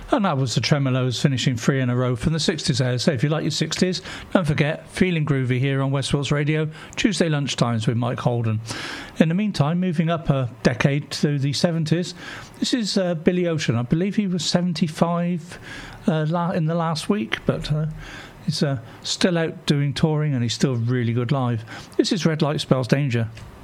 And that was the Tremolos finishing 3 in a row from the 60s there. So if you like your 60s, don't forget Feeling Groovy here on Westfields Radio, Tuesday lunchtimes with Mike Holden. In the meantime, moving up a decade to the 70s, this is Billy Ocean. I believe he was 75 in the last week, but he's still out doing touring and he's still really good live. This is Red Light Spells Danger.